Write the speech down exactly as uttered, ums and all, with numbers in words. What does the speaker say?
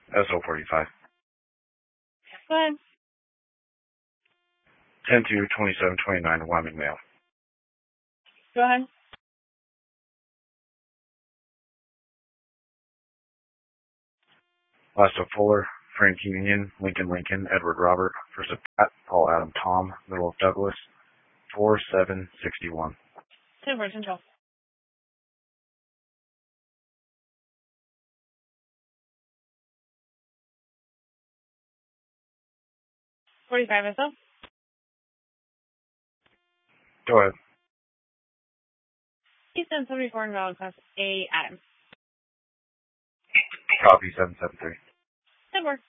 S O forty-five. Go ahead. ten two twenty-seven twenty-nine, Wyoming mail. Go ahead. Last of Fuller, Frank Union, Lincoln Lincoln, Edward Robert, first of Pat, Paul Adam Tom, middle of Douglas, four seven sixty-one. Two version twelve. forty-five S O. Go ahead. seven seventy-four in valid class A Adam. Copy seven seven three. Good work.